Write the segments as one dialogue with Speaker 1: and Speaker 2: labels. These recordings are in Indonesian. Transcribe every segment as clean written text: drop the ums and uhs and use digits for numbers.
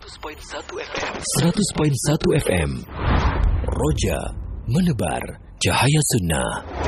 Speaker 1: 100.1 FM. 100.1 FM. Roja menebar cahaya sunnah.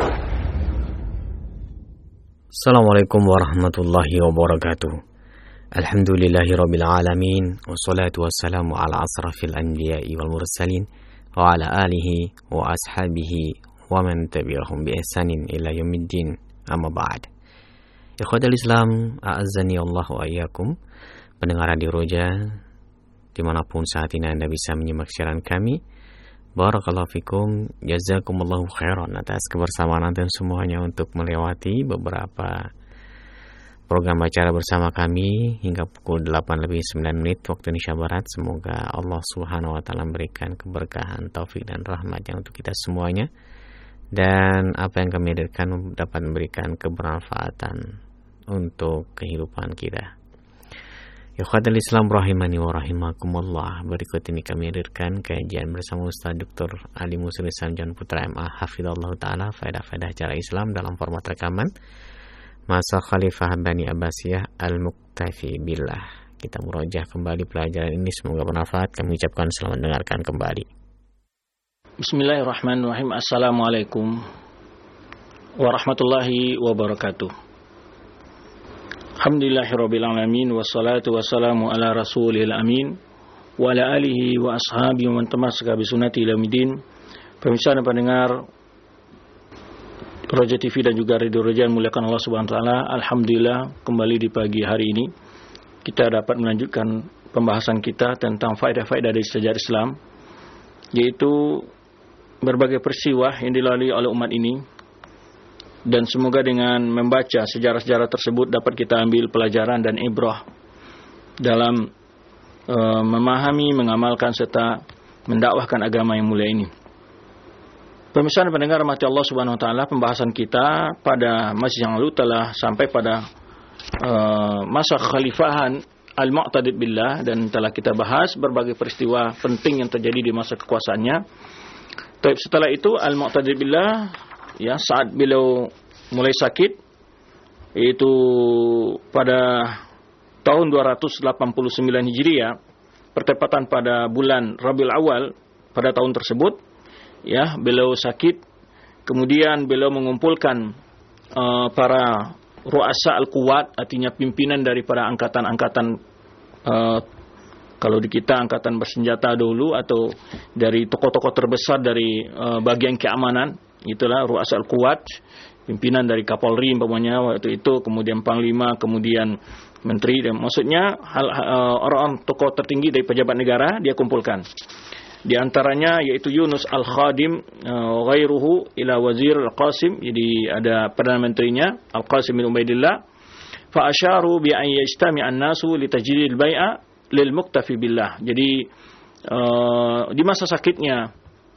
Speaker 2: Assalamualaikum warahmatullahi wabarakatuh. Alhamdulillahirabbil alamin wassalatu wassalamu ala asrafil anbiya'i wal mursalin wa ala alihi wa ashabihi wa man tabi'ahum bi ihsanin ila yaumiddin. Amma ba'd. Ikhwatal Islam, a'azzani Allah wa iyyakum. Pendengar Radio Roja dimanapun saat ini Anda bisa menyimak siaran kami, barakallahu fikum, jazakumullahu khairan atas kebersamaan Anda semuanya untuk melewati beberapa program acara bersama kami hingga pukul 8:09 waktu Indonesia Barat. Semoga Allah Subhanahu wa taala memberikan keberkahan, taufik dan rahmatnya untuk kita semuanya, dan apa yang kami hadirkan dapat memberikan kebermanfaatan untuk kehidupan kita. Ikhwatul Islam rahimani wa rahimakumullah. Berikut ini kami hadirkan kajian bersama Ustaz Dr. Ali Musri Sanjan Putra MA Hafizallahu Ta'ala, faedah-faedah acara Islam dalam format rekaman masa Khalifah Bani Abbasiyah Al-Muqtafi Billah. Kita merojah kembali pelajaran ini, semoga bermanfaat. Kami ucapkan selamat mendengarkan kembali.
Speaker 3: Bismillahirrahmanirrahim. Assalamualaikum warahmatullahi wabarakatuh. Alhamdulillahirabbil alamin wassalatu wassalamu ala rasulil amin wa ala alihi wa ashabihi wa man tamassaka bi sunnati ila yaumil. Pemirsa dan pendengar Roja TV dan juga Radio Roja yang muliakan Allah Subhanahu wa taala, alhamdulillah kembali di pagi hari ini kita dapat melanjutkan pembahasan kita tentang faedah-faedah dari sejarah Islam, yaitu berbagai peristiwa yang dilalui oleh umat ini. Dan semoga dengan membaca sejarah-sejarah tersebut dapat kita ambil pelajaran dan ibrah dalam memahami, mengamalkan serta mendakwahkan agama yang mulia ini. Pemirsa dan pendengar rahmati Allah Subhanahu wa taala, pembahasan kita pada masa yang lalu telah sampai pada masa kekhalifahan Al-Mu'tadid Billah, dan telah kita bahas berbagai peristiwa penting yang terjadi di masa kekuasaannya. Tapi setelah itu Al-Mu'tadid Billah, ya, saat beliau mulai sakit, yaitu pada tahun 289 Hijriah, bertepatan pada bulan Rabiul Awal pada tahun tersebut, ya, beliau sakit. Kemudian beliau mengumpulkan para ru'asa al-quwat, artinya pimpinan daripada angkatan-angkatan, kalau di kita angkatan bersenjata dulu, atau dari tokoh-tokoh terbesar dari bagian keamanan. Itulah ru'asa al-quwat, pimpinan dari Kapolri umpamanya waktu itu, kemudian panglima, kemudian menteri, dan maksudnya orang-orang tokoh tertinggi dari pejabat negara dia kumpulkan. Di antaranya yaitu Yunus al-Khadim, ghairuhu ila wazir al-Qasim, jadi ada perdana menterinya al-Qasim bin Ubaidillah. Fa asyaru bi an yajtami'a an-nasu li tajdid al-bai'a lil muqtafi billah. Jadi di masa sakitnya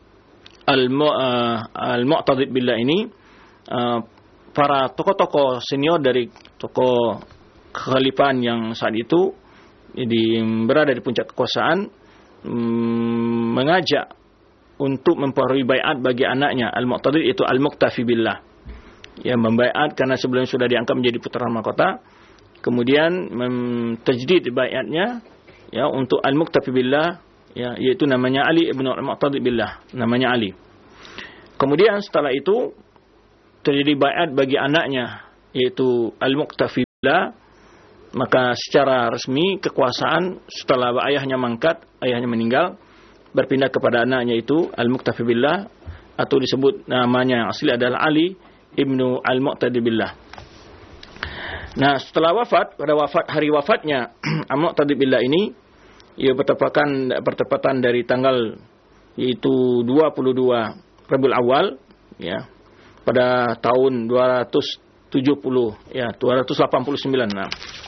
Speaker 3: Al-Mu'tadid Billah ini, para tokoh-tokoh senior dari tokoh kekhalifahan yang saat itu berada di puncak kekuasaan, mengajak untuk memperoleh baiat bagi anaknya Al-Mu'tadid, itu Al-Muqtafi Billah, yang membaiat karena sebelumnya sudah diangkat menjadi putra mahkota. Kemudian tajdid baiatnya, ya, untuk Al-Muqtafi Billah, ya, yaitu namanya Ali ibn Al-Mu'tadid Billah, namanya Ali. Kemudian setelah itu terjadi baiat bagi anaknya, yaitu Al-Muqtafi Billah. Maka secara resmi kekuasaan setelah ayahnya mangkat, ayahnya meninggal, berpindah kepada anaknya, itu Al-Muqtafi Billah, atau disebut namanya yang asli adalah Ali ibn Al-Mu'tadid Billah. Nah, setelah wafat, pada hari wafatnya Al-Mu'tadid Billah ini, ia bertepatan dari tanggal yaitu 22 Rabiul Awal, ya, pada tahun 289. Nah,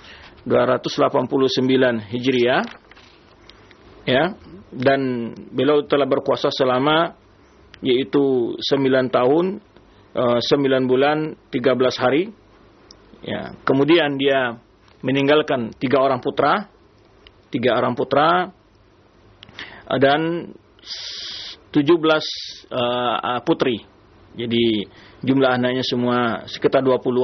Speaker 3: 289 Hijriah, ya, dan beliau telah berkuasa selama yaitu 9 tahun 9 bulan 13 hari, ya. Kemudian dia meninggalkan 3 orang putra dan 17 putri. Jadi jumlah anaknya semua sekitar 20,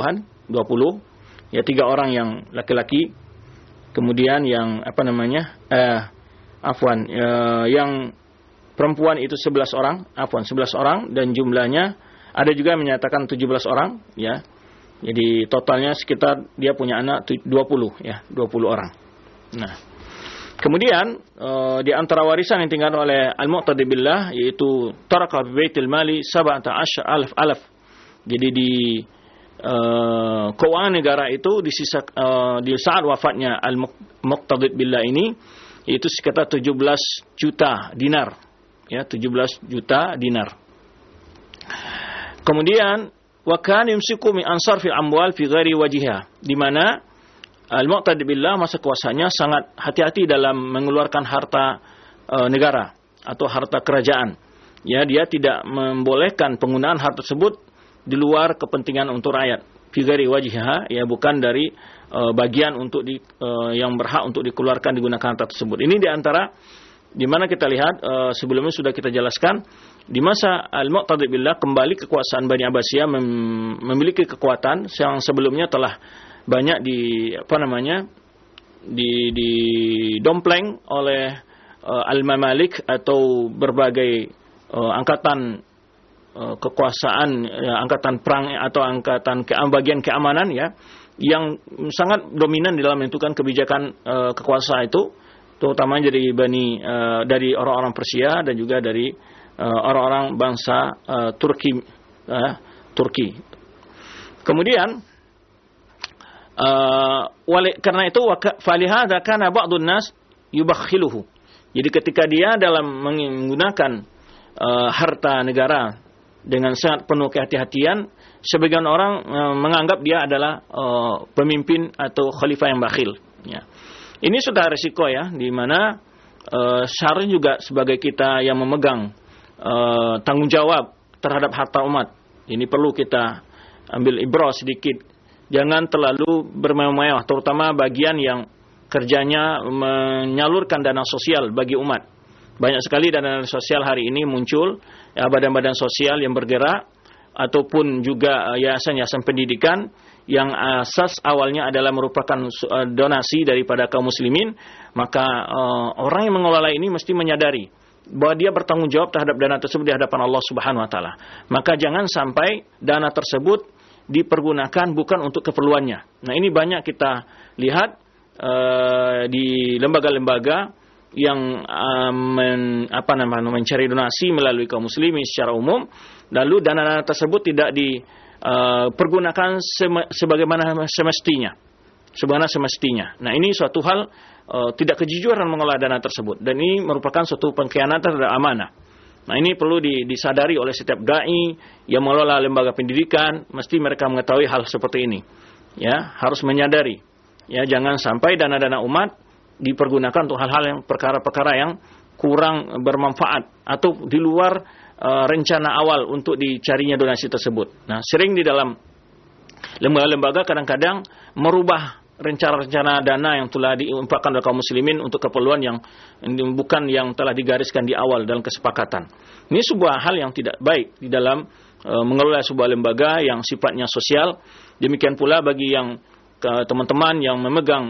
Speaker 3: ya, 3 orang yang laki-laki, kemudian yang yang perempuan itu 11 orang, 11 orang, dan jumlahnya ada juga yang menyatakan 17 orang, ya. Jadi totalnya sekitar dia punya anak 20, ya, 20 orang. Nah, kemudian di antara warisan yang tinggal oleh al-mu'tadi billah yaitu taraka bi baitil mali 17,000 Jadi di keuangan negara itu di saat wafatnya al-muqtadi billah ini itu sekitar 17 juta dinar, ya, 17 juta dinar. Kemudian wa kana yumsiku min ansar fil amwal fi ghairi wajhiha, di mana al-muqtadi billah masa kuasanya sangat hati-hati dalam mengeluarkan harta negara atau harta kerajaan. Ya, dia tidak membolehkan penggunaan harta tersebut di luar kepentingan untuk rakyat. Fi ghairi wajhiha, ya, bukan dari bagian untuk yang berhak untuk dikeluarkan digunakan harta tersebut. Ini di antara di mana kita lihat sebelumnya sudah kita jelaskan di masa al-muqtadi billah kembali kekuasaan Bani Abbasiyah memiliki kekuatan yang sebelumnya telah banyak didompleng oleh al-mamalik atau berbagai angkatan kekuasaan, angkatan perang atau angkatan bagian keamanan, ya, yang sangat dominan di dalam menentukan kebijakan kekuasaan itu, terutama dari orang-orang Persia dan juga dari orang-orang bangsa Turki. Kemudian karena itu falihada kana ba'dun nas yubakhiluhu. Jadi ketika dia dalam menggunakan harta negara dengan sangat penuh kehati-hatian, sebagian orang menganggap dia adalah pemimpin atau khalifah yang bakhil, ya. Ini sudah risiko, ya, di mana seharusnya juga sebagai kita yang memegang tanggung jawab terhadap harta umat, ini perlu kita ambil ibrah sedikit. Jangan terlalu bermewah-mewah, terutama bagian yang kerjanya menyalurkan dana sosial bagi umat. Banyak sekali dana sosial hari ini muncul, ya, badan-badan sosial yang bergerak ataupun juga yayasan-yayasan pendidikan yang asas awalnya adalah merupakan donasi daripada kaum muslimin. Maka orang yang mengelola ini mesti menyadari bahwa dia bertanggung jawab terhadap dana tersebut di hadapan Allah Subhanahu wa taala. Maka jangan sampai dana tersebut dipergunakan bukan untuk keperluannya. Nah, ini banyak kita lihat di lembaga-lembaga yang mencari donasi melalui kaum muslimin secara umum, lalu dana-dana tersebut tidak dipergunakan sebagaimana semestinya. Nah, ini suatu hal tidak kejujuran mengelola dana tersebut, dan ini merupakan suatu pengkhianatan terhadap amanah. Nah, ini perlu disadari oleh setiap dai yang mengelola lembaga pendidikan, mesti mereka mengetahui hal seperti ini. Ya, harus menyadari. Ya, jangan sampai dana-dana umat dipergunakan untuk hal-hal yang perkara-perkara yang kurang bermanfaat atau di luar rencana awal untuk dicarinya donasi tersebut. Nah, sering di dalam lembaga-lembaga kadang-kadang merubah rencana-rencana dana yang telah diinfakkan oleh kaum muslimin untuk keperluan yang bukan yang telah digariskan di awal dalam kesepakatan. Ini sebuah hal yang tidak baik di dalam mengelola sebuah lembaga yang sifatnya sosial. Demikian pula bagi yang teman-teman yang memegang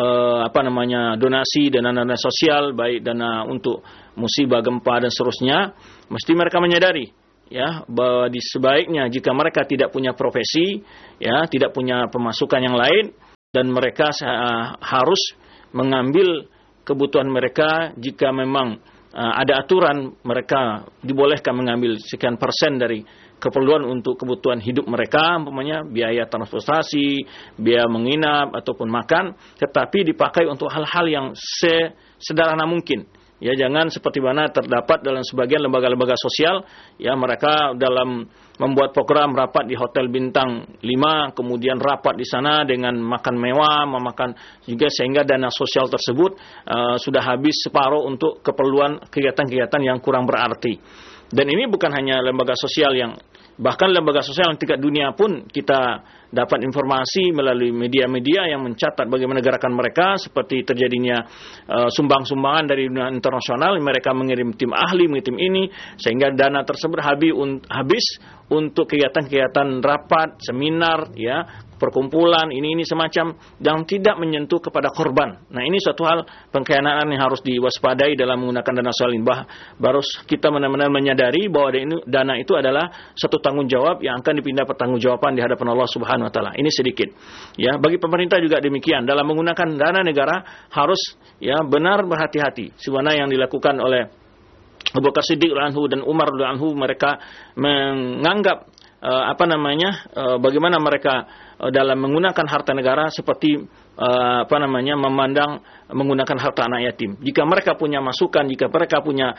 Speaker 3: donasi dan dana sosial, baik dana untuk musibah, gempa dan seterusnya, mesti mereka menyadari, ya, bahwa sebaiknya jika mereka tidak punya profesi, ya, tidak punya pemasukan yang lain, dan mereka harus mengambil kebutuhan mereka. Jika memang ada aturan, mereka dibolehkan mengambil sekian persen dari keperluan untuk kebutuhan hidup mereka, umpamanya biaya transportasi, biaya menginap ataupun makan, tetapi dipakai untuk hal-hal yang sederhana mungkin. Ya, jangan seperti mana terdapat dalam sebagian lembaga-lembaga sosial, ya, mereka dalam membuat program rapat di hotel bintang 5, kemudian rapat di sana dengan makan mewah, memakan juga, sehingga dana sosial tersebut sudah habis separuh untuk keperluan kegiatan-kegiatan yang kurang berarti. Dan ini bukan hanya lembaga sosial bahkan lembaga sosial yang tingkat dunia pun kita dapat informasi melalui media-media yang mencatat bagaimana gerakan mereka, seperti terjadinya sumbang-sumbangan dari dunia internasional. Mereka mengirim tim ahli, mengirim ini, sehingga dana tersebut habis untuk kegiatan-kegiatan rapat, seminar, ya, perkumpulan, ini semacam yang tidak menyentuh kepada korban. Nah, ini suatu hal pengkhianatan yang harus diwaspadai dalam menggunakan dana sosial. Baru kita benar-benar menyadari bahwa dana itu adalah satu tanggung jawab yang akan dipindah pertanggungjawaban di hadapan Allah Subhanahu wa taala. Ini sedikit. Ya, bagi pemerintah juga demikian. Dalam menggunakan dana negara harus benar berhati-hati. Sebagaimana yang dilakukan oleh Abu Bakar Siddiq radhiyallahu anhu dan Umar radhiyallahu anhu, mereka menganggap bagaimana mereka dalam menggunakan harta negara seperti memandang menggunakan harta anak yatim. Jika mereka punya masukan, jika mereka punya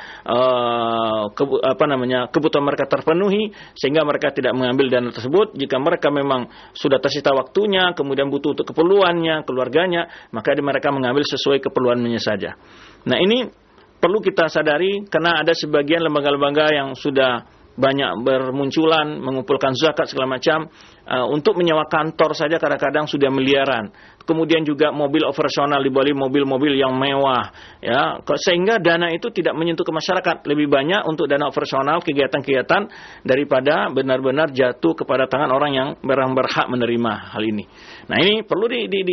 Speaker 3: kebutuhan mereka terpenuhi sehingga mereka tidak mengambil dana tersebut, jika mereka memang sudah tersita waktunya, kemudian butuh untuk keperluannya, keluarganya, maka mereka mengambil sesuai keperluannya saja. Nah, ini perlu kita sadari karena ada sebagian lembaga-lembaga yang sudah banyak bermunculan mengumpulkan zakat segala macam untuk menyewa kantor saja kadang-kadang sudah miliaran. Kemudian juga mobil operasional dibeli mobil-mobil yang mewah, ya, sehingga dana itu tidak menyentuh ke masyarakat. Lebih banyak untuk dana operasional kegiatan-kegiatan daripada benar-benar jatuh kepada tangan orang yang berhak menerima hal ini. Nah, ini perlu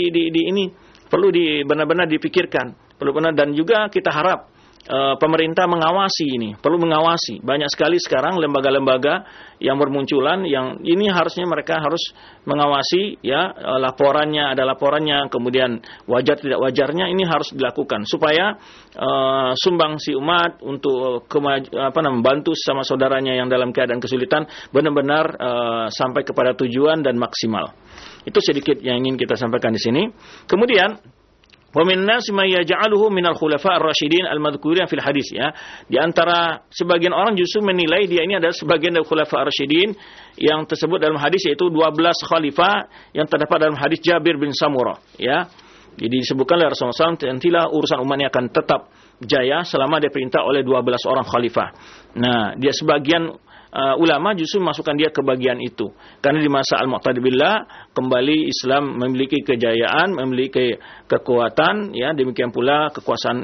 Speaker 3: perlu benar-benar dipikirkan, perlu benar, dan juga kita harap pemerintah mengawasi ini, perlu mengawasi. Banyak sekali sekarang lembaga-lembaga yang bermunculan yang ini harusnya mereka harus mengawasi laporannya, ada laporannya, kemudian wajar tidak wajarnya ini harus dilakukan supaya sumbangsi umat untuk membantu sama saudaranya yang dalam keadaan kesulitan benar-benar sampai kepada tujuan dan maksimal. Itu sedikit yang ingin kita sampaikan di sini. Kemudian wa min nasi may yaj'aluhu minal khulafa ar-rasyidin al-madhkurin fil hadis, ya. Di antara sebagian orang justru menilai dia ini adalah sebagian dari khulafa ar-rasyidin yang tersebut dalam hadis, yaitu 12 khalifah yang terdapat dalam hadis Jabir bin Samurah, ya. Jadi disebutkan oleh Rasulullah SAW, nantilah urusan umat ini akan tetap jaya selama diperintah oleh 12 orang khalifah. Nah, dia sebagian ulama justru masukkan dia ke bagian itu. Karena di masa Al-Mu'tadi Billah kembali Islam memiliki kejayaan, memiliki kekuatan, ya, demikian pula kekuasaan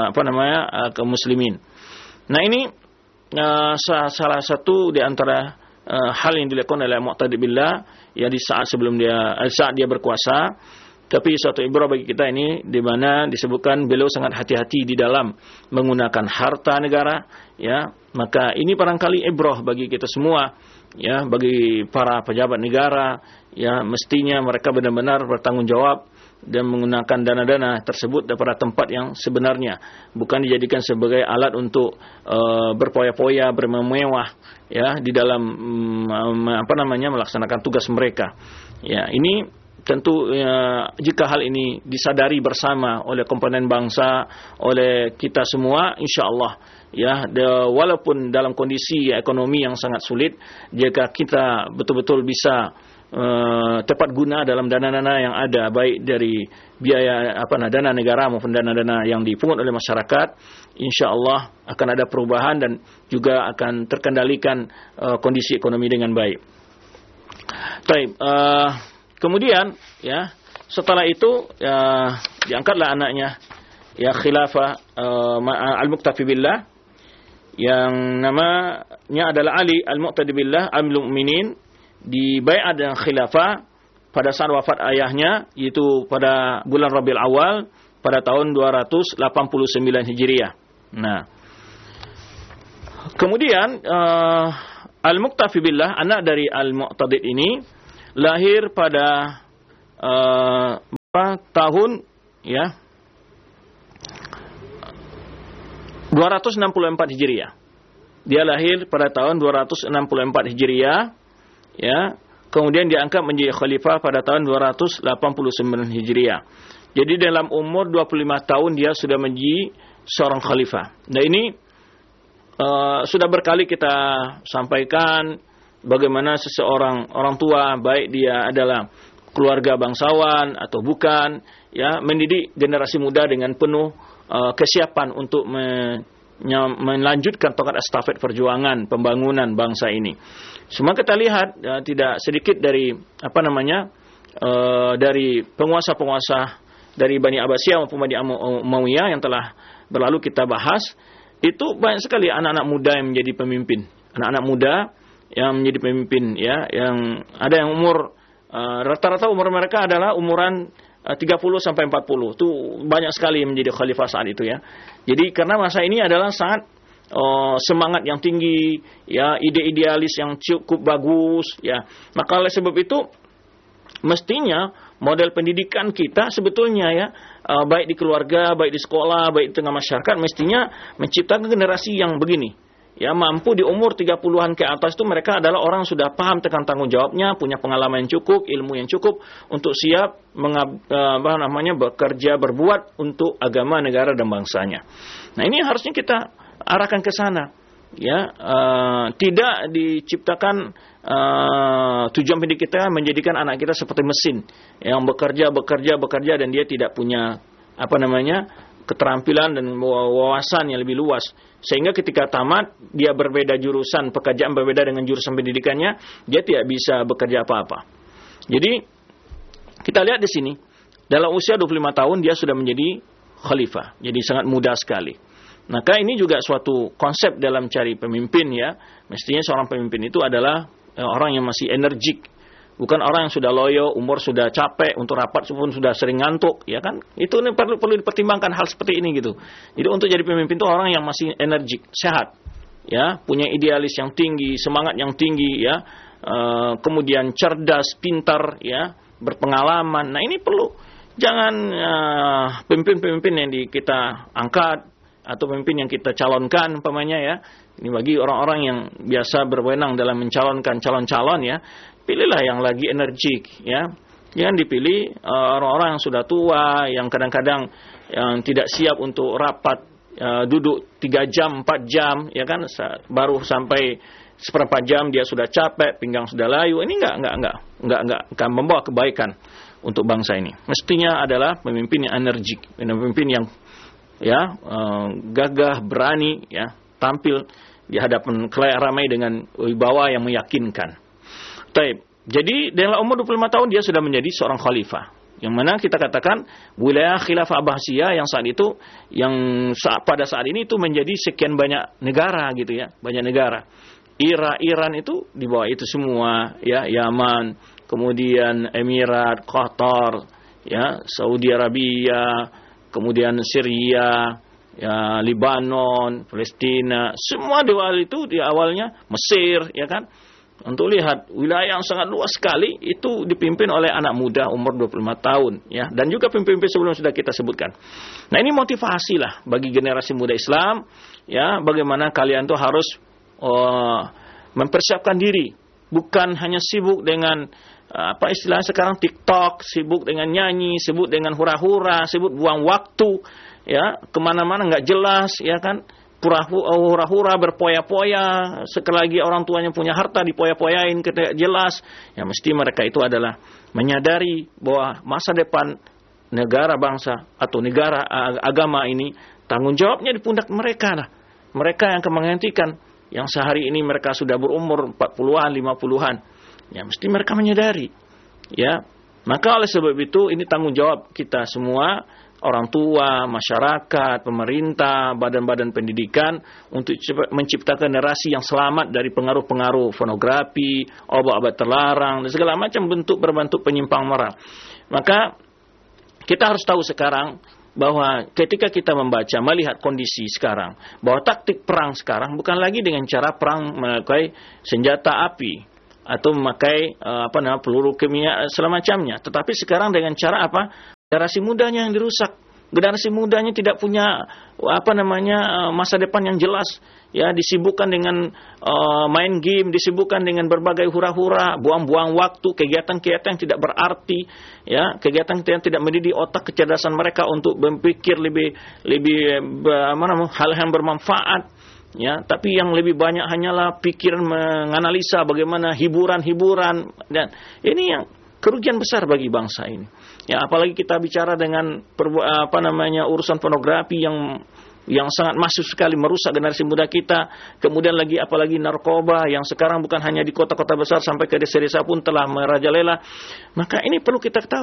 Speaker 3: kaum muslimin. Nah, ini salah satu di antara hal yang dilakukan oleh Al-Mu'tadi Billah, ya, di saat dia berkuasa. Tapi suatu ibrah bagi kita ini di mana disebutkan beliau sangat hati-hati di dalam menggunakan harta negara, ya. Maka ini barangkali ibrah bagi kita semua, ya, bagi para pejabat negara, ya, mestinya mereka benar-benar bertanggung jawab dan menggunakan dana-dana tersebut pada tempat yang sebenarnya, bukan dijadikan sebagai alat untuk berpoya-poya, bermewah, ya, di dalam melaksanakan tugas mereka. Ya, ini tentu jika hal ini disadari bersama oleh komponen bangsa, oleh kita semua, insya-Allah, ya, walaupun dalam kondisi ekonomi yang sangat sulit, jika kita betul-betul bisa tepat guna dalam dana-dana yang ada, baik dari biaya dana negara maupun dana-dana yang dipungut oleh masyarakat, insya-Allah akan ada perubahan dan juga akan terkendalikan kondisi ekonomi dengan baik. Baik. Kemudian, ya, setelah itu, ya, diangkatlah anaknya, ya, khilafah al-Muqtafi Billah yang namanya adalah Ali al-Muqtadi Billah Amirul Mukminin, dibaiat dengan khilafah pada saat wafat ayahnya, yaitu pada bulan Rabiul Awal pada tahun 289 Hijriah. Nah, kemudian al-Muqtafi Billah, anak dari al-Muqtadi ini, lahir pada tahun, ya, 264 Hijriah. Dia lahir pada tahun 264 Hijriah, ya. Kemudian diangkat menjadi khalifah pada tahun 289 Hijriah. Jadi dalam umur 25 tahun dia sudah menjadi seorang khalifah. Nah, ini sudah berkali kita sampaikan bagaimana seseorang orang tua, baik dia adalah keluarga bangsawan atau bukan, ya, mendidik generasi muda dengan penuh kesiapan untuk melanjutkan tongkat estafet perjuangan pembangunan bangsa ini. Semua kita lihat, ya, tidak sedikit dari dari penguasa-penguasa dari Bani Abbasiyah maupun Bani Umayyah yang telah berlalu kita bahas, itu banyak sekali anak-anak muda yang menjadi pemimpin. Anak-anak muda yang menjadi pemimpin, ya, yang ada yang umur Rata-rata umur mereka adalah umuran 30 sampai 40. Itu banyak sekali yang menjadi khalifah saat itu ya. Jadi karena masa ini adalah sangat semangat yang tinggi, ya, ide-idealis yang cukup bagus, ya. Maka oleh sebab itu mestinya model pendidikan kita sebetulnya ya, baik di keluarga, baik di sekolah, baik di tengah masyarakat, mestinya menciptakan generasi yang begini. Ya, mampu di umur 30-an ke atas itu mereka adalah orang sudah paham tentang tanggung jawabnya, punya pengalaman yang cukup, ilmu yang cukup untuk siap bekerja, berbuat untuk agama, negara dan bangsanya. Nah, ini harusnya kita arahkan ke sana. Ya, tidak diciptakan tujuan pendidik kita menjadikan anak kita seperti mesin yang bekerja dan dia tidak punya keterampilan dan wawasan yang lebih luas, sehingga ketika tamat dia berbeda jurusan, pekerjaan berbeda dengan jurusan pendidikannya, dia tidak bisa bekerja apa-apa. Jadi kita lihat di sini dalam usia 25 tahun dia sudah menjadi khalifah, jadi sangat muda sekali. Maka ini juga suatu konsep dalam cari pemimpin ya. Mestinya seorang pemimpin itu adalah orang yang masih energik, bukan orang yang sudah loyo, umur sudah capek, untuk rapat pun sudah sering ngantuk, ya kan? Itu perlu dipertimbangkan hal seperti ini gitu. Jadi untuk jadi pemimpin itu orang yang masih energik, sehat, ya, punya idealis yang tinggi, semangat yang tinggi, ya, kemudian cerdas, pintar, ya, berpengalaman. Nah ini perlu, jangan pemimpin-pemimpin yang kita angkat atau pemimpin yang kita calonkan umpamanya ya. Ini bagi orang-orang yang biasa berwenang dalam mencalonkan calon-calon ya. Pilihlah yang lagi energik ya. Jangan dipilih orang-orang yang sudah tua, yang kadang-kadang yang tidak siap untuk rapat, duduk 3 jam, 4 jam ya kan, baru sampai seperempat jam dia sudah capek, pinggang sudah layu. Ini enggak akan membawa kebaikan untuk bangsa ini. Mestinya adalah pemimpin yang energik, pemimpin yang ya gagah, berani ya, tampil di hadapan khalayak ramai dengan wibawa yang meyakinkan. Taib. Jadi dalam umur 25 tahun dia sudah menjadi seorang khalifah. Yang mana kita katakan wilayah khilafah Abbasiyah yang saat itu, yang pada saat ini itu menjadi sekian banyak negara gitu ya, banyak negara. Iran itu di bawah itu semua ya, Yaman, kemudian Emirat, Qatar, ya, Saudi Arabia, kemudian Syria, ya, Lebanon, Palestina, semua di awal itu di awalnya Mesir, ya kan? Untuk lihat wilayah yang sangat luas sekali itu dipimpin oleh anak muda umur 25 tahun, ya, dan juga pemimpin sebelum sudah kita sebutkan. Nah ini motivasi lah bagi generasi muda Islam, ya, bagaimana kalian tuh harus mempersiapkan diri, bukan hanya sibuk dengan apa istilahnya sekarang TikTok, sibuk dengan nyanyi, sibuk dengan hura-hura, sibuk buang waktu, ya, kemana-mana nggak jelas, ya kan, hura-hura, berpoya-poya, sekali lagi orang tuanya punya harta dipoya-poyain, tidak jelas, ya mesti mereka itu adalah menyadari bahwa masa depan negara bangsa atau negara agama ini tanggung jawabnya di pundak mereka lah, mereka yang akan menghentikan, yang sehari ini mereka sudah berumur 40-an, 50-an. Ya, mesti mereka menyadari. Ya. Maka oleh sebab itu ini tanggung jawab kita semua, orang tua, masyarakat, pemerintah, badan-badan pendidikan untuk menciptakan generasi yang selamat dari pengaruh-pengaruh pornografi, obat-obat terlarang dan segala macam berbentuk penyimpang moral. Maka kita harus tahu sekarang bahwa ketika kita membaca, melihat kondisi sekarang, bahwa taktik perang sekarang bukan lagi dengan cara perang memakai senjata api atau memakai peluru kimia segala macamnya, tetapi sekarang dengan cara apa? Generasi mudanya yang dirusak. Generasi mudanya tidak punya masa depan yang jelas, ya, disibukkan dengan main game, disibukkan dengan berbagai hura-hura, buang-buang waktu, kegiatan-kegiatan yang tidak berarti, ya, kegiatan yang tidak mendidik otak kecerdasan mereka untuk berpikir lebih hal yang bermanfaat, ya, tapi yang lebih banyak hanyalah pikiran menganalisa bagaimana hiburan-hiburan, dan ini yang kerugian besar bagi bangsa ini. Ya, apalagi kita bicara dengan urusan pornografi yang sangat masif sekali merusak generasi muda kita. Kemudian apalagi narkoba yang sekarang bukan hanya di kota-kota besar, sampai ke desa-desa pun telah merajalela. Maka ini perlu kita ketahui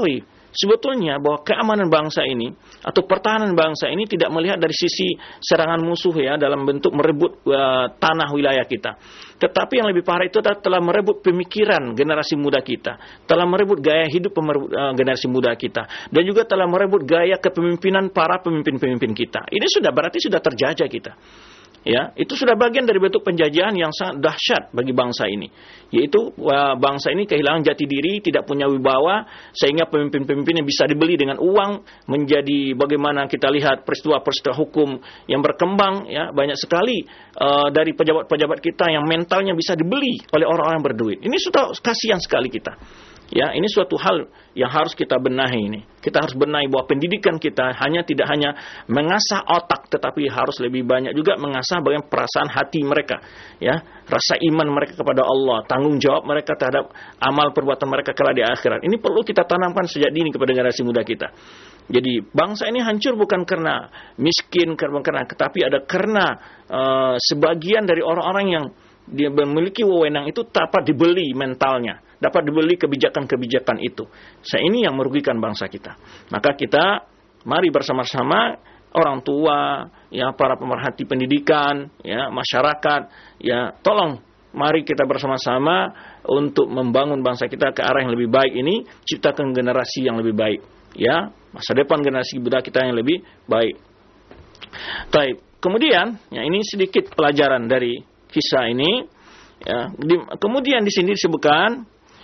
Speaker 3: sebetulnya bahwa keamanan bangsa ini atau pertahanan bangsa ini tidak melihat dari sisi serangan musuh ya dalam bentuk merebut tanah wilayah kita. Tetapi yang lebih parah itu adalah telah merebut pemikiran generasi muda kita, telah merebut gaya hidup generasi muda kita, dan juga telah merebut gaya kepemimpinan para pemimpin-pemimpin kita. Ini berarti sudah terjajah kita. Ya, itu sudah bagian dari bentuk penjajahan yang sangat dahsyat bagi bangsa ini. Yaitu bangsa ini kehilangan jati diri, tidak punya wibawa, sehingga pemimpin-pemimpinnya bisa dibeli dengan uang, menjadi bagaimana kita lihat peristiwa-peristiwa hukum yang berkembang, ya, banyak sekali dari pejabat-pejabat kita yang mentalnya bisa dibeli oleh orang-orang berduit. Ini sudah kasihan sekali kita. Ya, ini suatu hal yang harus kita benahi ini. Kita harus benahi bahwa pendidikan kita tidak hanya mengasah otak, tetapi harus lebih banyak juga mengasah bagaimana perasaan hati mereka, ya, rasa iman mereka kepada Allah, tanggung jawab mereka terhadap amal perbuatan mereka kelak di akhirat. Ini perlu kita tanamkan sejak dini kepada generasi muda kita. Jadi bangsa ini hancur bukan karena miskin, tetapi ada karena sebagian dari orang-orang yang dia memiliki wewenang itu dapat dibeli mentalnya, dapat dibeli kebijakan-kebijakan itu. Ini yang merugikan bangsa kita. Maka kita mari bersama-sama orang tua, ya, para pemerhati pendidikan, ya, masyarakat, ya, tolong mari kita bersama-sama untuk membangun bangsa kita ke arah yang lebih baik ini, ciptakan generasi yang lebih baik, ya, masa depan generasi muda kita yang lebih baik. Baik. Kemudian, ya, ini sedikit pelajaran dari kisah ini, ya. Kemudian di sini disebutkan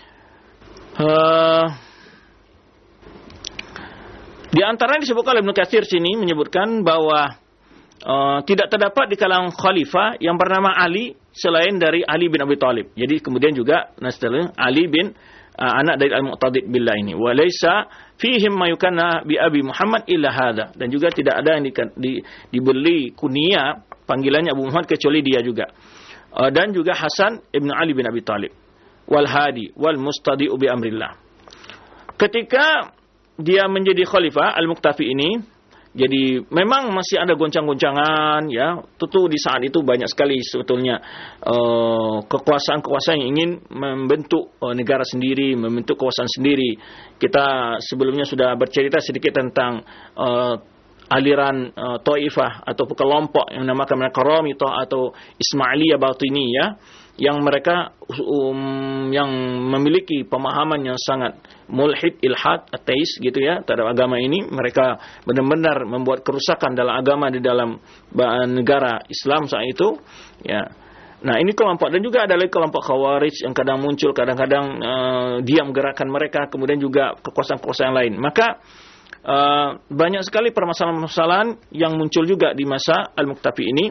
Speaker 3: di antaranya disebutkan oleh Ibnu Katsir sini menyebutkan bahwa tidak terdapat di kalangan khalifah yang bernama Ali selain dari Ali bin Abi Thalib. Jadi kemudian juga Ali bin anak dari Al-Muqtadid billah ini. Wa laisa fihim ma yukanna bi Abi Muhammad illa hadza. Dan juga tidak ada yang diberi kunia panggilannya Abu Muhammad kecuali dia juga. Dan juga Hasan ibn Ali bin Abi Thalib. Wal hadi wal mustadi'u bi amrillah. Ketika dia menjadi khalifah Al-Muqtafi ini, jadi memang masih ada goncang-goncangan, ya. Tentu di saat itu banyak sekali sebetulnya kekuasaan-kekuasaan yang ingin membentuk negara sendiri, membentuk kekuasaan sendiri. Kita sebelumnya sudah bercerita sedikit tentang aliran Taifah atau kelompok yang dinamakan mereka Qaramithah atau Ismailiyah Batiniyah, yang mereka yang memiliki pemahaman yang sangat mulhid, ilhad, ateis gitu ya terhadap agama ini. Mereka benar-benar membuat kerusakan dalam agama di dalam negara Islam saat itu, ya. Nah, ini kelompok, dan juga ada lagi kelompok Khawarij yang kadang muncul, kadang-kadang diam gerakan mereka, kemudian juga kekuasaan-kekuasaan lain. Maka banyak sekali permasalahan-permasalahan yang muncul juga di masa Al-Muqtafi ini.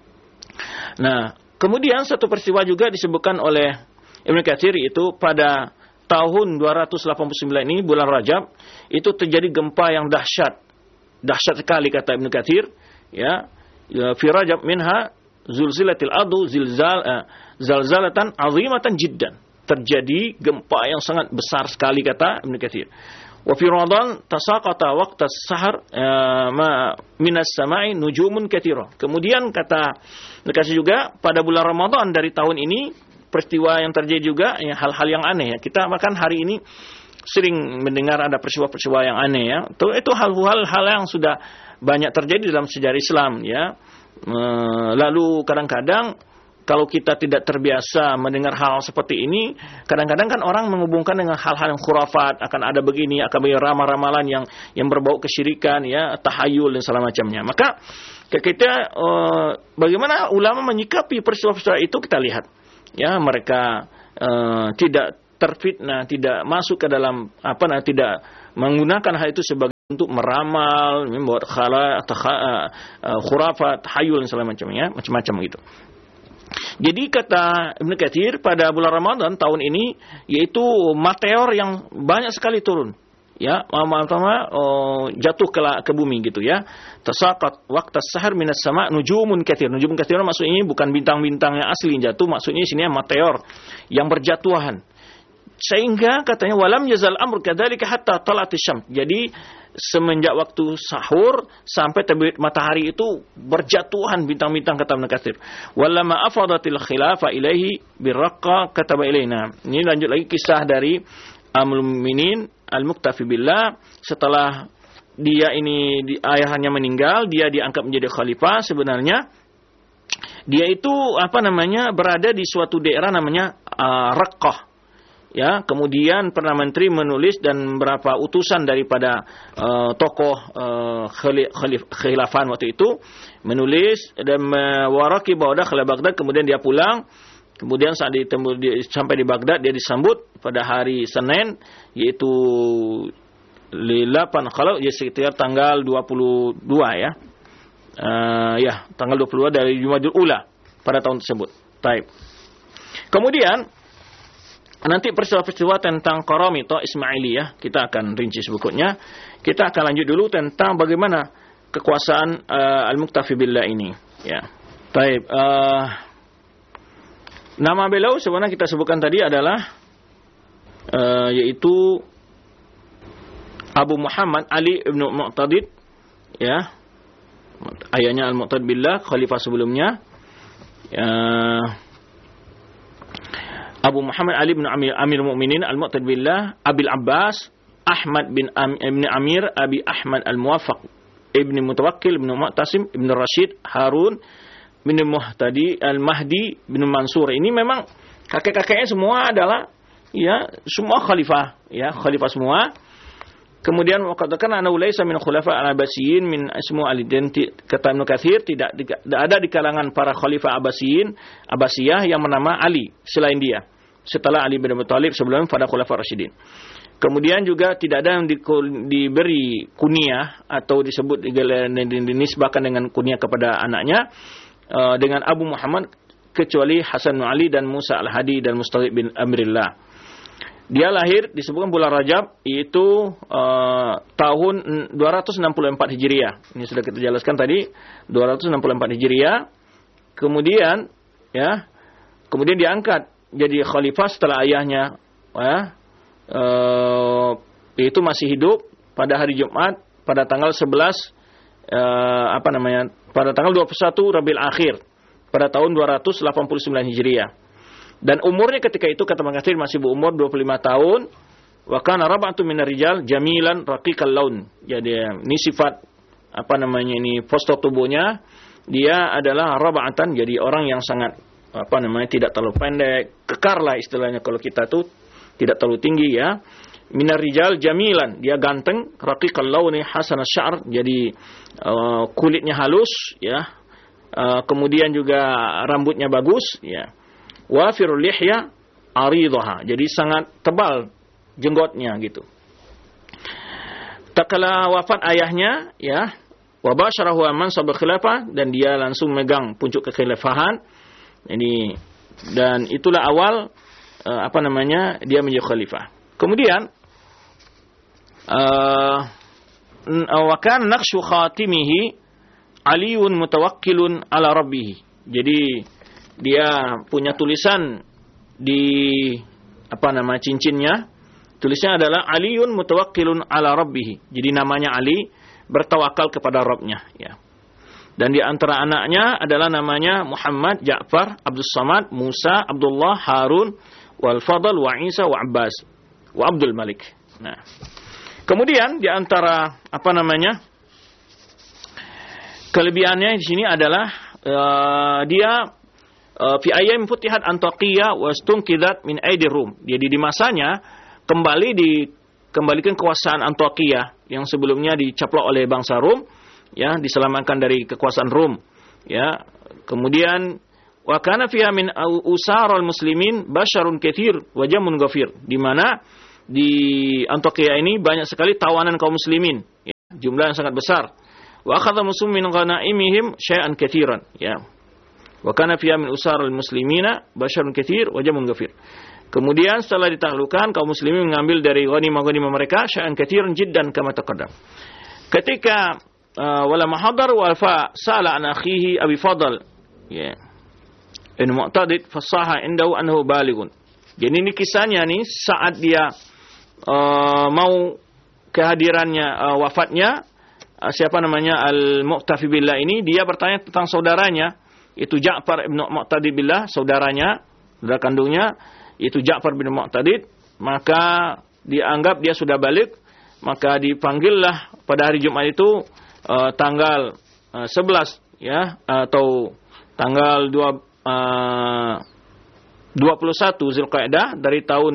Speaker 3: Nah, kemudian satu peristiwa juga disebutkan oleh Ibnu Katsir, itu pada tahun 289 ini bulan Rajab itu terjadi gempa yang dahsyat sekali kata Ibnu Katsir, ya, fi Rajab minha zulzilatil ardu zalzalatan azimatan jiddan. Terjadi gempa yang sangat besar sekali kata Ibnu Katsir. Wa fi Ramadan tasaqata waqta as-sahar minas sama'i nujumun katsira. Kemudian kata dikasih juga pada bulan Ramadan dari tahun ini peristiwa yang terjadi juga, ya, hal-hal yang aneh, ya. Kita bahkan hari ini sering mendengar ada peristiwa-peristiwa yang aneh, ya. Itu hal-hal yang sudah banyak terjadi dalam sejarah Islam, ya. Lalu kadang-kadang kalau kita tidak terbiasa mendengar hal seperti ini, kadang-kadang kan orang menghubungkan dengan hal-hal yang khurafat, akan ada begini, akan begini, ramalan-ramalan yang berbau kesyirikan, ya, tahayul dan segala macamnya. Maka kita bagaimana ulama menyikapi peristiwa-peristiwa itu kita lihat, ya, mereka tidak terfitnah, tidak masuk ke dalam tidak menggunakan hal itu sebagai untuk meramal, membuat khurafat, tahayul dan segala macamnya, macam-macam gitu. Jadi kata Ibnu Katsir pada bulan Ramadan tahun ini, yaitu meteor yang banyak sekali turun, ya, jatuh ke bumi gitu, ya. Tasaqat waqta as-sahar minas sama' nujumun katsir. Nujumun katsir maksudnya bukan bintang-bintang yang asli yang jatuh, maksudnya sini meteor yang berjatuhan. Sehingga katanya walam yazal amr kadzalika hatta tala'at asy-syams. Jadi semenjak waktu sahur sampai terbit matahari itu berjatuhan bintang-bintang kata Ibnu Katsir. Walama afadatil khilafa ilaihi biraqqa kataba ilaina. Ini lanjut lagi kisah dari Amirul Mukminin Al-Muqtafi billah, setelah dia ini ayahnya meninggal, dia diangkat menjadi khalifah. Sebenarnya dia itu berada di suatu daerah namanya Raqqah. Ya, kemudian Perdana Menteri menulis dan beberapa utusan daripada tokoh khilafan waktu itu menulis dan waraki bawda khila Baghdad, kemudian dia pulang. Kemudian saat sampai di Baghdad, dia disambut pada hari Senin, yaitu 8 kalau ya sekitar tanggal 22 ya. Tanggal 22 dari Jumadil Ula pada tahun tersebut. Taib. Kemudian nanti peristiwa-peristiwa tentang Qaramithah Ismailiyah kita akan rinci berikutnya. Kita akan lanjut dulu tentang bagaimana kekuasaan Al-Muqtafi billah ini, ya. Taib. Nama beliau sebenarnya kita sebutkan tadi adalah yaitu Abu Muhammad Ali ibn Mu'tadid, ya. Ayahnya Al-Muqtadid billah, khalifah sebelumnya. Abu Muhammad Ali bin Amir Mu'minin Al-Muqtadid billah, Abil Abbas Ahmad bin Amir Abi Ahmad Al-Muwaffaq ibn Mutawakkil bin Mu'tasim ibn Rashid Harun bin Muhtadi Al-Mahdi bin Mansur. Ini memang kakek-kakeknya semua adalah ya semua khalifah, ya khalifah semua. Kemudian katakan ana ulaisa min khulafa al-Abbasiyin min ismu al-identity, kata Ibnu Katsir, tidak ada di kalangan para khalifah Abbasiyah yang bernama Ali selain dia, setelah Ali bin Abi Thalib, sebelum pada khulafa Rasyidin. Kemudian juga tidak ada yang diberi kunyah atau disebut dinisbahkan dengan kunyah kepada anaknya dengan Abu Muhammad, kecuali Hasan bin Ali dan Musa al-Hadi dan Mustadid bin Amrillah. Dia lahir disebutkan bulan Rajab, yaitu tahun 264 Hijriah. Ini sudah kita jelaskan tadi, 264 Hijriah. Kemudian diangkat jadi khalifah setelah ayahnya, yaitu masih hidup pada hari Jumat pada tanggal 11 pada tanggal 21 Rabiul Akhir pada tahun 289 Hijriah. Dan umurnya ketika itu kata Ibnu Katsir masih berumur 25 tahun. Wa kana rab'atu minar rijal jamilan raqiqal laun. Jadi ini sifat postur tubuhnya, dia adalah rab'atan, jadi orang yang sangat tidak terlalu pendek, kekar lah istilahnya kalau kita tuh, tidak terlalu tinggi ya. Minar rijal jamilan, dia ganteng, raqiqal launi hasanasy sya'r, jadi kulitnya halus ya. Kemudian juga rambutnya bagus ya. Wafirul lihya aridhaha, jadi sangat tebal jenggotnya gitu. Tatkala wafat ayahnya ya, wa basyarahu mansab khilafah, dan dia langsung megang puncuk kekhilafahan. Ini dan itulah awal dia menjadi khalifah. Kemudian wa kana naqshu khatimihi Aliun mutawakkilun ala rabbih. Jadi dia punya tulisan di cincinnya, tulisnya adalah Aliun mutawakkilun ala rabbih. Jadi namanya Ali, bertawakal kepada Rabbnya ya. Dan di antara anaknya adalah namanya Muhammad, Ja'far, Abdul Samad, Musa, Abdullah, Harun, wal Fadl, wa Isa, wa Abbas, wa Abdul Malik. Nah, kemudian di antara kelebihannya di sini adalah dia fi ayyam futihat Antakya wastunqidat min aidir Rum. Jadi di masanya dikembalikan kekuasaan Antakya yang sebelumnya dicaplok oleh bangsa Rum, ya, diselamatkan dari kekuasaan Rum, ya. Kemudian wa kana fiha min usaral muslimin basyarun katsir wa jamun ghafir, di mana di Antakya ini banyak sekali tawanan kaum muslimin, ya, jumlah yang sangat besar. Wa akhadha muslimin ghanaimihim syai'an katsiran, ya. Wa kana fiha min usaral muslimina basyarun katsir wa jamun ghafir. Kemudian setelah ditaklukkan, kaum muslimin mengambil dari ghanimah-ghanimah mereka syai'an katsiran jiddan kama taqaddam. Ketika wala mahadar wa fa sala an akhihi Abi Fadl, ya, in Mu'tadid fasaha indahu annahu balighun. Jadi ini kisahnya nih saat dia mau kehadirannya wafatnya Al-Muqtafi billah ini, dia bertanya tentang saudaranya, itu Ja'far ibn Mu'tadid billah, saudara kandungnya itu Ja'far bin Mu'tadid. Maka dianggap dia sudah balik, maka dipanggillah pada hari Jumat itu tanggal 11 ya, atau tanggal 21 Zulqa'dah dari tahun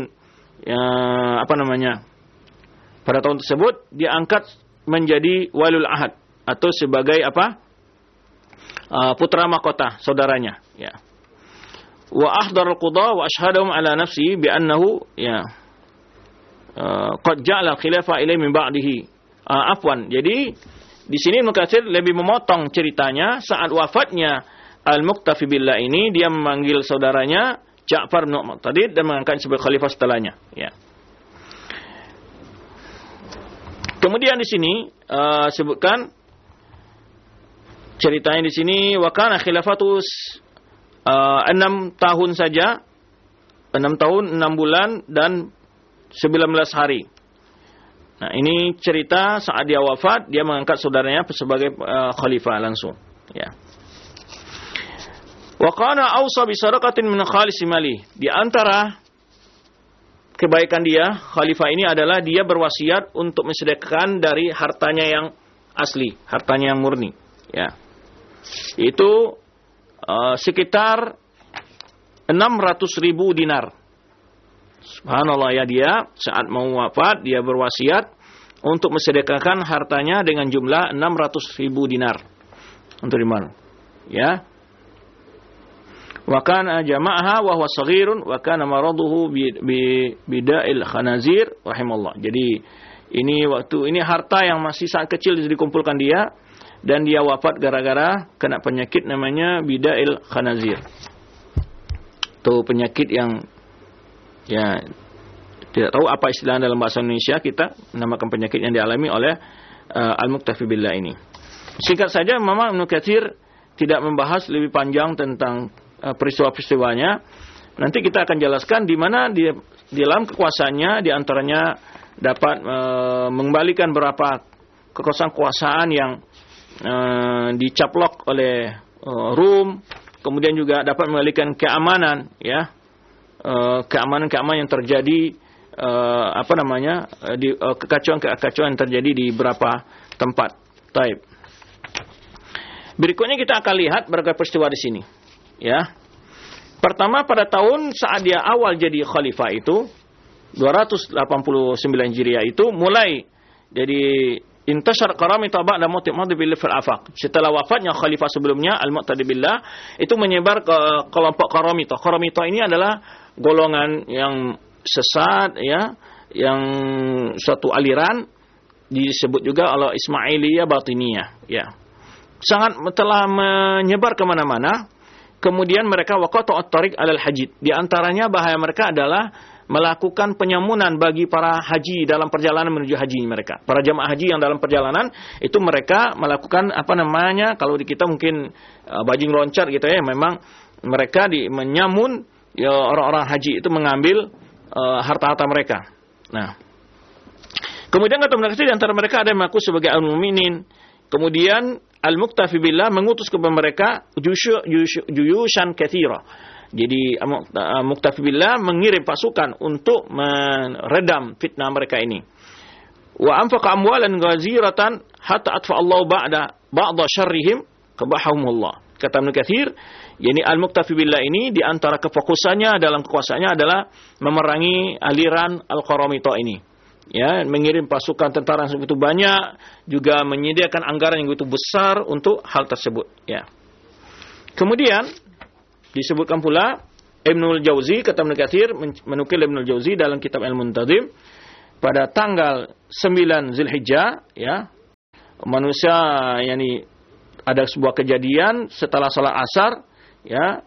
Speaker 3: pada tahun tersebut, diangkat menjadi walul ahad atau sebagai putra mahkota saudaranya ya. Wa ahdarul qudha wa ashhadahum ala nafsi bi annahu ya qad ja'ala khilafa ilai min ba'dihi. Jadi di sini Ibnu Katsir lebih memotong ceritanya saat wafatnya Al-Muqtafi Billah ini, dia memanggil saudaranya Ja'far bin Mu'tadid dan mengangkat sebagai khalifah setelahnya ya. Kemudian di sini sebutkan ceritanya di sini, wa kana khilafatus 6 tahun saja, 6 tahun 6 bulan dan 19 hari. Nah, ini cerita saat dia wafat, dia mengangkat saudaranya sebagai khalifah langsung ya. Wa kana awsa bi sadaqatin min khalis mali. Di antara kebaikan dia, khalifah ini adalah dia berwasiat untuk mensedekahkan dari hartanya yang asli, hartanya yang murni ya. Itu sekitar 600.000 dinar. Subhanallah ya, dia saat mau wafat dia berwasiat untuk mensedekahkan hartanya dengan jumlah 600.000 dinar. Untuk di mana? Ya. Wa kana jama'aha wa huwa shaghirun wa kana maraduhu bida'il khanazir rahimallah. Jadi ini harta yang masih sangat kecil dikumpulkan dia, dan dia wafat gara-gara kena penyakit namanya bida'il khanazir. Itu penyakit yang ya tidak tahu apa istilah dalam bahasa Indonesia, kita menamakan penyakit yang dialami oleh Al-Muqtafi Billah ini. Singkat saja, memang Ibnu Katsir tidak membahas lebih panjang tentang peristiwa-peristiwanya. Nanti kita akan jelaskan di mana di dalam kekuasaannya, di antaranya dapat mengembalikan beberapa kekuasaan yang dicaplok oleh Rum, kemudian juga dapat mengembalikan keamanan ya, keamanan yang terjadi kekacauan yang terjadi di beberapa tempat. Taib. Berikutnya kita akan lihat berbagai peristiwa di sini. Ya. Pertama, pada tahun saat dia awal jadi khalifah itu 289 Hijriah itu mulai jadi intashar qaramita ba'da mauti bil fil afaq. Setelah wafatnya khalifah sebelumnya Al-Muqtadi Billah, itu menyebar ke kelompok qaramita. Qaramita ini adalah golongan yang sesat ya, yang suatu aliran disebut juga oleh Ismailiyah Batiniyah ya. Sangat telah menyebar kemana mana. Kemudian mereka waqata'ut tariq alal hajid. Di antaranya bahaya mereka adalah melakukan penyamunan bagi para haji dalam perjalanan menuju haji mereka. Para jamaah haji yang dalam perjalanan itu mereka melakukan kalau di kita mungkin bajing loncat gitu ya. Memang mereka menyamun ya, orang-orang haji itu mengambil harta-harta mereka. Nah, kemudian kata mereka di antara mereka ada yang mengaku sebagai al-mu'minin. Kemudian Al-Muqtafi Billah mengutus kepada mereka juyushan katsira. Jadi Muqtafi Billah mengirim pasukan untuk meredam fitnah mereka ini. Wa anfaqa amwalan ghaziratan hatta atfa Allah ba'da syarrihim qabahumullah. Kata Ibnu Katsir, yakni Al-Muqtafi Billah ini di antara kefokusannya dalam kekuasaannya adalah memerangi aliran Al-Qaramita ini. Ya, mengirim pasukan tentara yang begitu banyak, juga menyediakan anggaran yang begitu besar untuk hal tersebut. Ya. Kemudian disebutkan pula Ibnul Jauzi, kata Ibnu Katsir menukil Ibnul Jauzi dalam kitab Al-Muntazim, pada tanggal 9 Zulhijjah, ya, manusia yakni ada sebuah kejadian setelah salat asar, ya,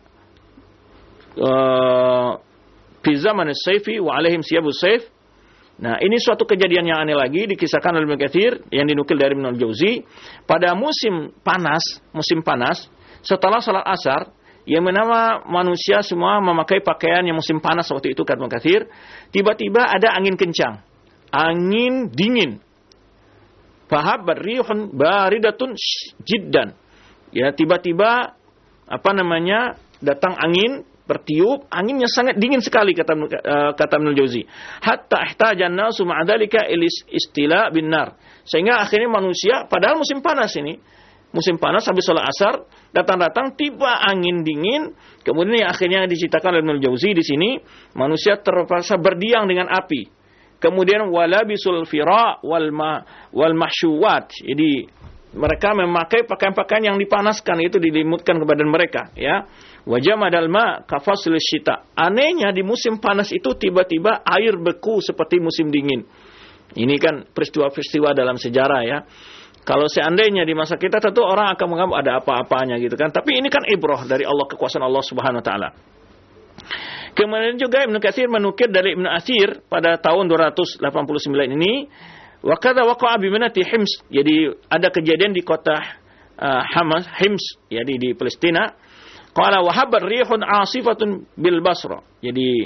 Speaker 3: fi zaman as-sayfi wa alaihim siyabus sayf. Nah, ini suatu kejadian yang aneh lagi dikisahkan oleh Ibnu Katsir yang dinukil dari Ibnul Jauzi. Pada musim panas, setelah salat asar, yang menama manusia semua memakai pakaian yang musim panas waktu itu, kata Ibnu Katsir, tiba-tiba ada angin kencang, angin dingin. Fahabbat rihun baridatun jiddan. Ya, tiba-tiba datang angin bertiup, anginnya sangat dingin sekali, kata Ibnul Jauzi. Hatta ihtajan nasu ma'a dzalika istila bin nar. Sehingga akhirnya manusia, padahal musim panas ini, musim panas habis sholat asar, datang tiba angin dingin, kemudian akhirnya diceritakan oleh Ibnul Jauzi di sini, manusia terpaksa berdiam dengan api. Kemudian walabisul fira wal mahsyuwat. Jadi mereka memakai pakaian-pakaian yang dipanaskan, itu dilimutkan ke badan mereka, ya. Wajamadal ma kafasil syita. Anehnya di musim panas itu tiba-tiba air beku seperti musim dingin. Ini kan peristiwa-peristiwa dalam sejarah, ya. Kalau seandainya di masa kita tentu orang akan menganggap ada apa-apanya gitu kan. Tapi ini kan ibrah dari Allah, kekuasaan Allah Subhanahu wa taala. Kemudian juga Ibnu Katsir menukil dari Ibnu Athir pada tahun 289 ini, wa kadza waqa'a bi manati Hims. Jadi ada kejadian di kota Hims, jadi di Palestina. Qala wa habar rihun 'asifatun bil Basra. Jadi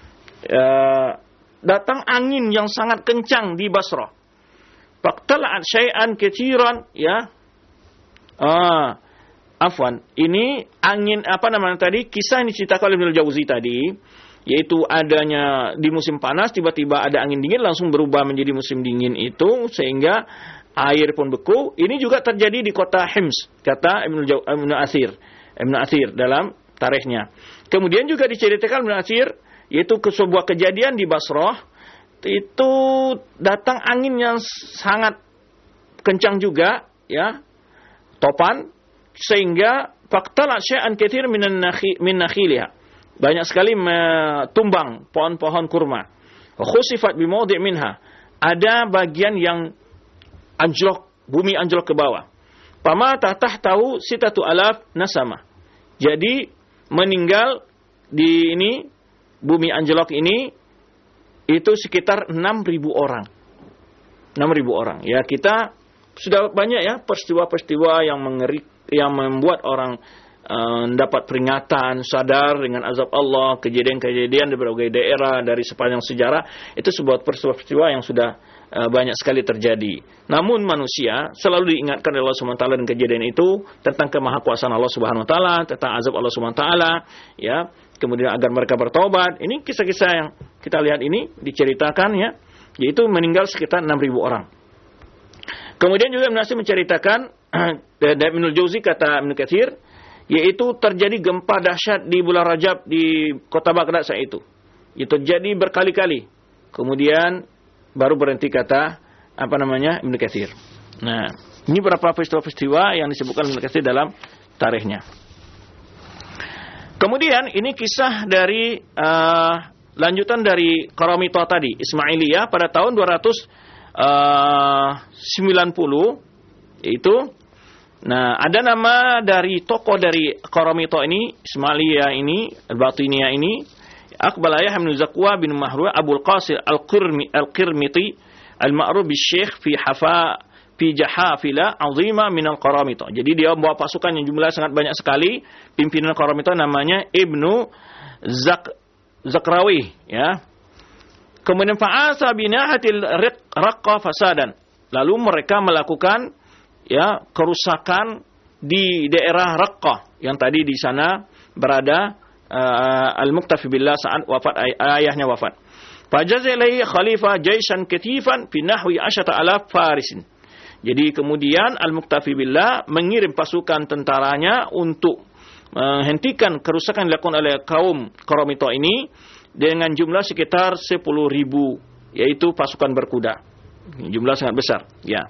Speaker 3: datang angin yang sangat kencang di Basra. Faqtala'at syai'an katsiran, ya. Afwan, ini angin tadi, kisah ini diceritakan oleh Ibnul Jauzi tadi, yaitu adanya di musim panas tiba-tiba ada angin dingin langsung berubah menjadi musim dingin itu, sehingga air pun beku. Ini juga terjadi di kota Hims, kata Ibnu Athir dalam tarikhnya. Kemudian juga diceritakan Ibnu Athir, yaitu sebuah kejadian di Basrah, itu datang angin yang sangat kencang juga, ya, topan, sehingga faqtala syai'an katsir min nakhiliha. Banyak sekali tumbang pohon-pohon kurma. Khusifat bi mawdi' minha. Ada bagian yang anjlok, bumi anjlok ke bawah. Pamata tahtahu 6,000 nasama. Jadi meninggal di ini, bumi anjlok ini, itu sekitar 6.000 orang. 6.000 orang. Ya, kita sudah banyak ya peristiwa-peristiwa yang yang membuat orang dapat peringatan, sadar dengan azab Allah, kejadian-kejadian di berbagai daerah dari sepanjang sejarah. Itu sebuah peristiwa-peristiwa yang sudah banyak sekali terjadi. Namun manusia selalu diingatkan oleh Allah Subhanahu wa taala dengan kejadian itu, tentang kemahakuasaan Allah Subhanahu wa taala, tentang azab Allah Subhanahu wa taala, ya. Kemudian agar mereka bertobat. Ini kisah-kisah yang kita lihat ini diceritakan, ya, yaitu meninggal sekitar 6.000 orang. Kemudian juga Ibnu Athir menceritakan dari Ibnul Jauzi, kata Ibnu Katsir, yaitu terjadi gempa dahsyat di bulan Rajab di kota Baghdad saat itu. Itu terjadi berkali-kali. Kemudian baru berhenti, kata Ibnu Katsir. Nah, ini beberapa peristiwa-peristiwa yang disebutkan Ibnu Katsir dalam tarikhnya. Kemudian ini kisah dari lanjutan dari Qaramithah tadi, Ismailiyah pada tahun 290 itu. Nah, ada nama dari tokoh dari Qaramithah ini, Ismailiyah ini, Al-Batiniyah ini, Aqbal Yahya bin Zakwa bin Mahru Abul Qasim Al-Qirmiti al-ma'ruf bi-Syekh fi jahafila azima min al-Qaramithah. Jadi dia membawa pasukan yang jumlah sangat banyak sekali. Pimpinan Qaramithah namanya Ibnu Zakrawi, ya. Kemudian fa'asa binahatil raqqa fasadan. Lalu mereka melakukan, ya, kerusakan di daerah Raqqah yang tadi di sana berada Al-Muqtafi billah saat ayahnya wafat. Fajazalai khalifah jaisan katifan fi nahwi 10,000 farisin. Jadi kemudian Al-Muqtafi billah mengirim pasukan tentaranya untuk menghentikan kerusakan yang dilakukan oleh kaum Qaramithah ini dengan jumlah sekitar 10.000, yaitu pasukan berkuda. Jumlah sangat besar, ya.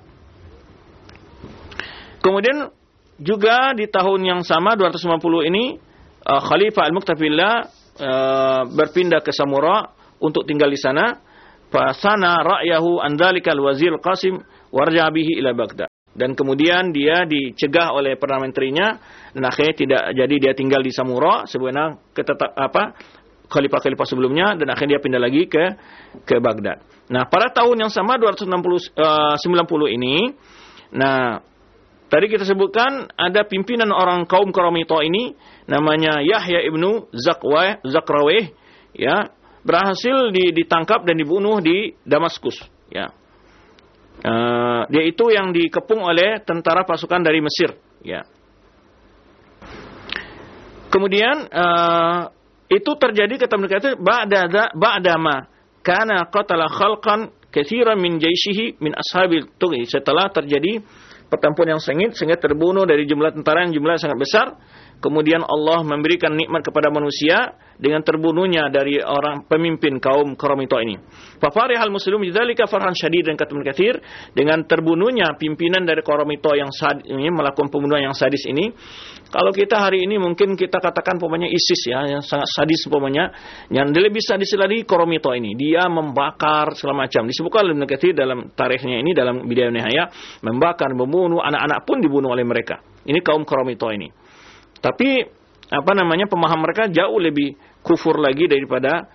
Speaker 3: Kemudian juga di tahun yang sama 250 ini Khalifah Al-Muqtafi billah berpindah ke Samura untuk tinggal di sana. Fasana ra'yahu an dzalikal wazir Qasim warja bihi ila Baghdad. Dan kemudian dia dicegah oleh perdana menterinya dan akhirnya tidak jadi, dia tinggal di Samura sebagaimana khalifah-khalifah sebelumnya, dan akhirnya dia pindah lagi ke Baghdad. Nah, pada tahun yang sama 290 ini, nah, tadi kita sebutkan ada pimpinan orang kaum Qaramithah ini namanya Yahya ibnu Zakrawih, ya, berhasil ditangkap dan dibunuh di Damaskus, ya. Dia itu yang dikepung oleh tentara pasukan dari Mesir, ya. Kemudian itu terjadi kata mereka itu ba'dama kana qatala khalqan katsiran min jaishihi min ashabil tughi, setelah terjadi pertempuran yang sengit sehingga terbunuh dari jumlah tentara yang jumlahnya sangat besar. Kemudian Allah memberikan nikmat kepada manusia dengan terbunuhnya dari orang pemimpin kaum Qaramito ini. Fafarihal muslimun bidzalika farhan syadid, dan kata Ibnu Katsir, dengan terbunuhnya pimpinan dari Qaramito yang ini melakukan pembunuhan yang sadis ini. Kalau kita hari ini mungkin kita katakan umpamanya ISIS ya, yang sangat sadis umpamanya, yang lebih sadis lagi Qaramito ini. Dia membakar segala macam. Disebutkan oleh Ibnu Katsir dalam tarikhnya ini, dalam Bidayah Nihayah, membakar, membunuh, anak-anak pun dibunuh oleh mereka. Ini kaum Qaramito ini. Tapi pemahaman mereka jauh lebih kufur lagi daripada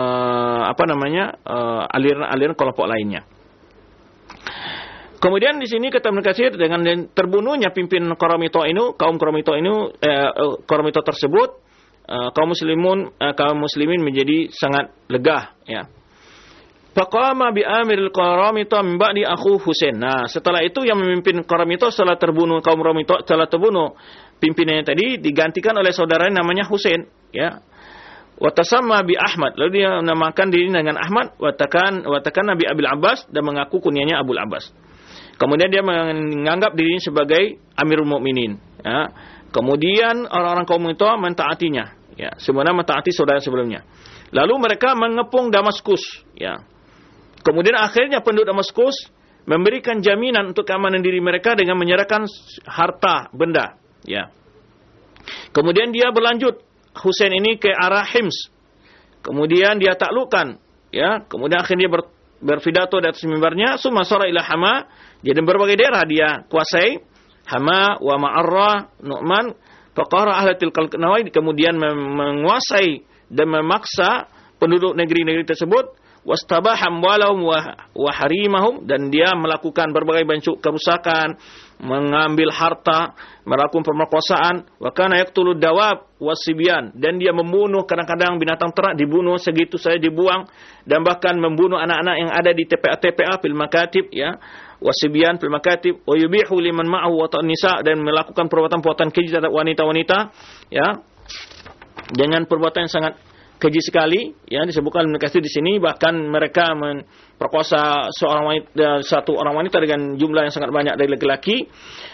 Speaker 3: aliran-aliran kelompok lainnya. Kemudian di sini kata Ibnu Katsir, dengan terbunuhnya pimpin Qaramito ini, kaum Qaramito ini, Qaramito tersebut, kaum muslimin menjadi sangat lega ya. Faqama bi amiril Qaramito min ba'di akhu Husain. Nah, setelah itu yang memimpin Qaramito setelah terbunuh kaum Qaramito, setelah terbunuh pimpinannya tadi digantikan oleh saudaranya namanya Husain ya. Wa tasamma bi Ahmad. Lalu dia menamakan diri dengan Ahmad, wa takanna bi Abil Abbas, dan mengaku kunyahnya Abul Abbas. Kemudian dia menganggap dirinya sebagai Amirul Mukminin ya. Kemudian orang-orang kaum itu mentaatinya ya, sebenarnya mentaati saudara sebelumnya. Lalu mereka mengepung Damaskus ya. Kemudian akhirnya penduduk Damaskus memberikan jaminan untuk keamanan diri mereka dengan menyerahkan harta benda ya. Kemudian dia berlanjut, Husain ini ke arah Hims. Kemudian dia taklukkan ya. Kemudian akhirnya berpidato di atas mimbarnya, summa sara ila Hama. Jadi berbagai daerah dia kuasai, Hama wa Ma'arrah, Nu'man, faqara ahli tilkal nawaid, kemudian menguasai dan memaksa penduduk negeri-negeri tersebut, wastabaham walahum wa harimahum, dan dia melakukan berbagai bentuk kerusakan, mengambil harta, melakukan pemerkosaan, wa kana yaqtulu dawab wasibyan, dan dia membunuh kadang-kadang binatang ternak dibunuh segitu saja dibuang, dan bahkan membunuh anak-anak yang ada di TPA fil makatib ya, wasibyan fil makatib, wa yubihu liman ma'ahu wa nisa, dan melakukan perbuatan-perbuatan keji terhadap wanita-wanita ya, dengan perbuatan yang sangat keji sekali ya. Disebutkan Ibnu Katsir di sini, bahkan mereka memperkosa satu orang wanita dengan jumlah yang sangat banyak dari laki-laki.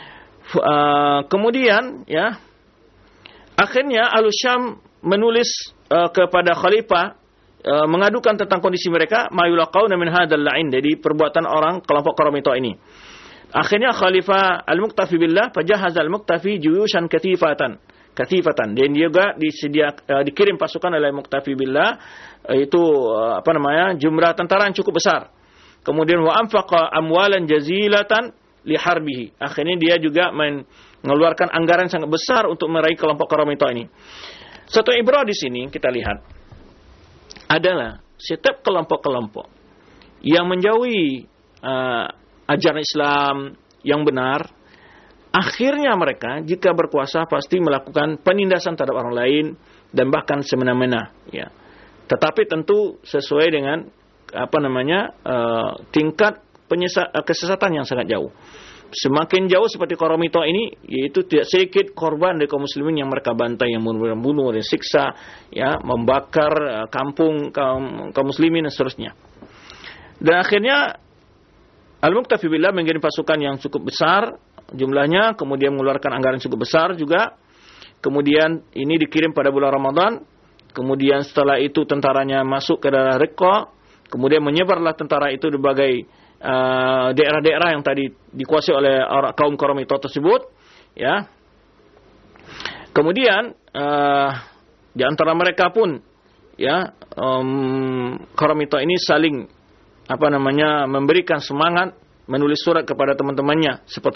Speaker 3: Kemudian ya, akhirnya Al-Syam menulis kepada khalifah mengadukan tentang kondisi mereka, mayulaqauna min hadzal la'in, dari perbuatan orang kelompok Qaramito ini. Akhirnya Khalifah Al-Muqtafi billah fajahaz Al-Muqtafi juyushan katifatan, dan dia juga dikirim pasukan oleh Muqtafi billah, itu jumlah tentara yang cukup besar. Kemudian wa anfaqa amwalan jazilatan li harbihi, akhirnya dia juga mengeluarkan anggaran sangat besar untuk meraih kelompok Qaramito ini. Satu ibrah di sini kita lihat adalah setiap kelompok-kelompok yang menjauhi ajaran Islam yang benar, akhirnya mereka jika berkuasa pasti melakukan penindasan terhadap orang lain dan bahkan semena-mena ya. Tetapi tentu sesuai dengan tingkat kesesatan yang sangat jauh. Semakin jauh seperti Qaramito ini, yaitu tidak sedikit korban dari kaum muslimin yang mereka bantai, yang membunuh dan siksa ya, membakar kampung kaum muslimin dan seterusnya. Dan akhirnya Al-Muqtafi billah mengirim pasukan yang cukup besar jumlahnya, kemudian mengeluarkan anggaran cukup besar juga. Kemudian ini dikirim pada bulan Ramadan. Kemudian setelah itu tentaranya masuk ke daerah Riqqa. Kemudian menyebarlah tentara itu di berbagai daerah-daerah yang tadi dikuasai oleh kaum Qaramito tersebut ya. Kemudian di antara mereka pun ya, Qaramito ini saling memberikan semangat, menulis surat kepada teman-temannya seperti